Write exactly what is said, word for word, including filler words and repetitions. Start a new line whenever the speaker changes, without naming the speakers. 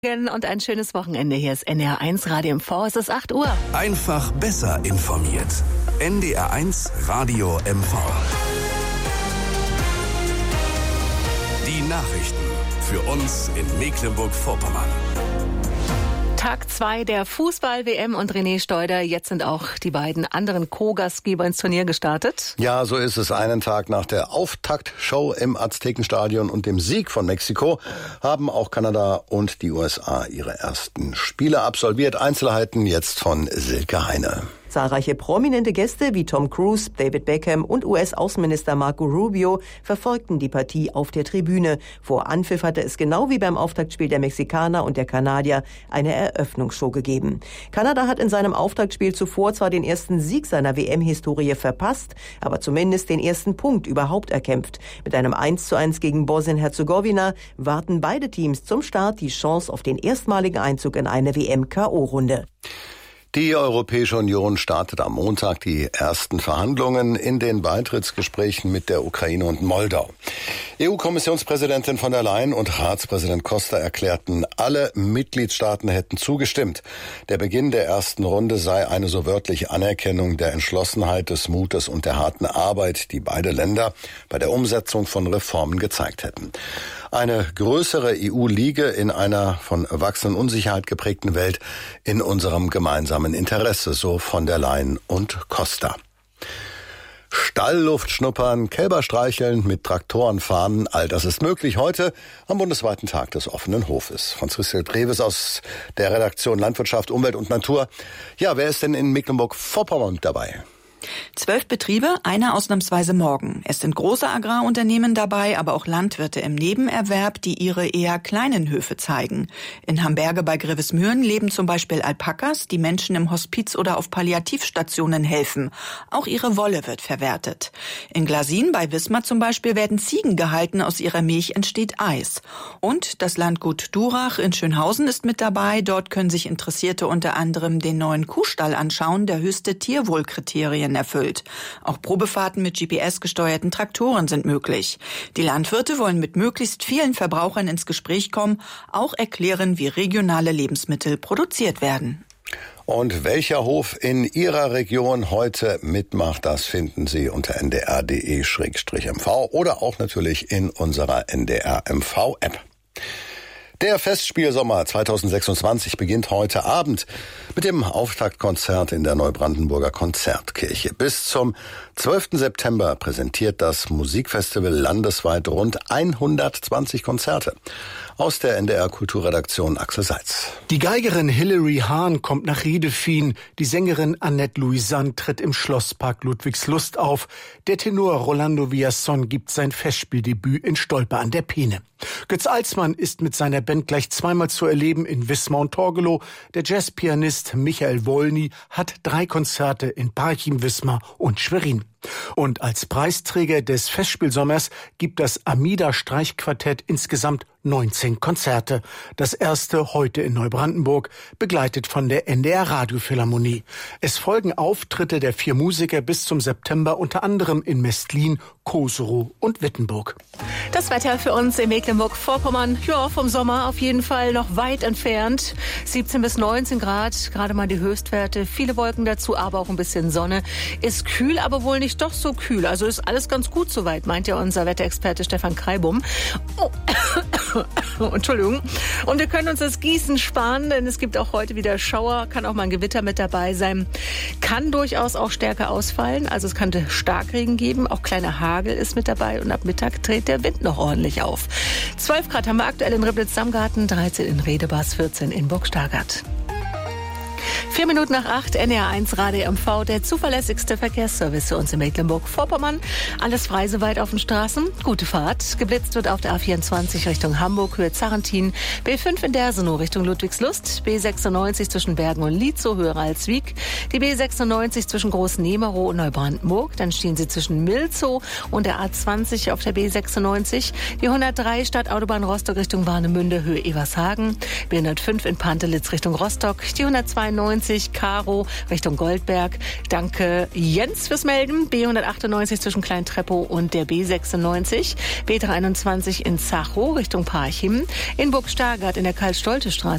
Und ein schönes Wochenende. Hier ist N D R eins Radio M V. Es ist acht Uhr.
Einfach besser informiert. N D R eins Radio M V. Die Nachrichten für uns in Mecklenburg-Vorpommern.
Tag zwei der Fußball-W M und René Steuder. Jetzt sind auch die beiden anderen Co-Gastgeber ins Turnier gestartet.
Ja, so ist es. Einen Tag nach der Auftaktshow im Aztekenstadion und dem Sieg von Mexiko haben auch Kanada und die U S A ihre ersten Spiele absolviert. Einzelheiten jetzt von Silke Heine.
Zahlreiche prominente Gäste wie Tom Cruise, David Beckham und U S-Außenminister Marco Rubio verfolgten die Partie auf der Tribüne. Vor Anpfiff hatte es genau wie beim Auftaktspiel der Mexikaner und der Kanadier eine Eröffnungsshow gegeben. Kanada hat in seinem Auftaktspiel zuvor zwar den ersten Sieg seiner W M-Historie verpasst, aber zumindest den ersten Punkt überhaupt erkämpft. Mit einem eins zu eins gegen Bosnien-Herzegowina warten beide Teams zum Start die Chance auf den erstmaligen Einzug in eine W M-K O-Runde.
Die Europäische Union startet am Montag die ersten Verhandlungen in den Beitrittsgesprächen mit der Ukraine und Moldau. E U-Kommissionspräsidentin von der Leyen und Ratspräsident Costa erklärten, alle Mitgliedstaaten hätten zugestimmt. Der Beginn der ersten Runde sei eine so wörtliche Anerkennung der Entschlossenheit, des Mutes und der harten Arbeit, die beide Länder bei der Umsetzung von Reformen gezeigt hätten. Eine größere E U liege in einer von wachsenden Unsicherheit geprägten Welt in unserem gemeinsamen Interesse, so von der Leyen und Costa. Stallluft schnuppern, Kälber streicheln, mit Traktoren fahren, all das ist möglich heute am bundesweiten Tag des offenen Hofes. Franziska Treves aus der Redaktion Landwirtschaft, Umwelt und Natur. Ja, wer ist denn in Mecklenburg-Vorpommern dabei?
Zwölf Betriebe, einer ausnahmsweise morgen. Es sind große Agrarunternehmen dabei, aber auch Landwirte im Nebenerwerb, die ihre eher kleinen Höfe zeigen. In Hamberge bei Grevesmühren leben zum Beispiel Alpakas, die Menschen im Hospiz oder auf Palliativstationen helfen. Auch ihre Wolle wird verwertet. In Glasin bei Wismar zum Beispiel werden Ziegen gehalten, aus ihrer Milch entsteht Eis. Und das Landgut Durach in Schönhausen ist mit dabei. Dort können sich Interessierte unter anderem den neuen Kuhstall anschauen, der höchste Tierwohlkriterien erfüllt. Auch Probefahrten mit G P S-gesteuerten Traktoren sind möglich. Die Landwirte wollen mit möglichst vielen Verbrauchern ins Gespräch kommen, auch erklären, wie regionale Lebensmittel produziert werden.
Und welcher Hof in Ihrer Region heute mitmacht, das finden Sie unter n d r punkt d e slash m v oder auch natürlich in unserer N D R M V-App. Der Festspielsommer zweitausendsechsundzwanzig beginnt heute Abend mit dem Auftaktkonzert in der Neubrandenburger Konzertkirche. Bis zum zwölften September präsentiert das Musikfestival landesweit rund hundertzwanzig Konzerte. Aus der N D R Kulturredaktion Axel Seitz.
Die Geigerin Hilary Hahn kommt nach Riedefien. Die Sängerin Annette Louisanne tritt im Schlosspark Ludwigslust auf. Der Tenor Rolando Villazón gibt sein Festspieldebüt in Stolpe an der Peene. Götz Alsmann ist mit seiner Band gleich zweimal zu erleben in Wismar und Torgelow. Der Jazzpianist Michael Wolny hat drei Konzerte in Parchim, Wismar und Schwerin. Und als Preisträger des Festspielsommers gibt das Amida-Streichquartett insgesamt neunzehn Konzerte. Das erste heute in Neubrandenburg, begleitet von der N D R Radiophilharmonie. Es folgen Auftritte der vier Musiker bis zum September, unter anderem in Mestlin, Koserow und Wittenburg.
Das Wetter für uns in Mecklenburg-Vorpommern, ja, vom Sommer auf jeden Fall noch weit entfernt. siebzehn bis neunzehn Grad, gerade mal die Höchstwerte. Viele Wolken dazu, aber auch ein bisschen Sonne. Ist kühl, aber wohl nicht doch so kühl. Also ist alles ganz gut soweit, meint ja unser Wetterexperte Stefan Kreibum. Oh. Entschuldigung. Und wir können uns das Gießen sparen, denn es gibt auch heute wieder Schauer, kann auch mal ein Gewitter mit dabei sein. Kann durchaus auch stärker ausfallen, also es könnte Starkregen geben, auch kleiner Hagel ist mit dabei und ab Mittag dreht der Wind noch ordentlich auf. zwölf Grad haben wir aktuell in Riblitz-Samgarten, dreizehn in Redebars, vierzehn in Burg-Stargard. Vier Minuten nach acht, N D R eins Radio M V, der zuverlässigste Verkehrsservice für uns in Mecklenburg-Vorpommern. Alles frei soweit auf den Straßen. Gute Fahrt. Geblitzt wird auf der A vierundzwanzig Richtung Hamburg, Höhe Zarentin. B fünf in Dersenow Richtung Ludwigslust. B sechsundneunzig zwischen Bergen und Lietzow, höher als Wiek. Die B sechsundneunzig zwischen Groß-Nemerow und Neubrandenburg. Dann stehen sie zwischen Milzow und der A zwanzig auf der B sechsundneunzig. Die hundertdrei Stadtautobahn Rostock Richtung Warnemünde, Höhe Evershagen. B hundertfünf in Pantelitz Richtung Rostock. Die hundertzweiundneunzig hundertneunzig Karo Richtung Goldberg. Danke Jens fürs Melden. B hundertachtundneunzig zwischen Klein-Treppow und der B sechsundneunzig. B dreihunderteinundzwanzig in Zachow Richtung Parchim. In Burg Stargard in der Karl-Stolte-Straße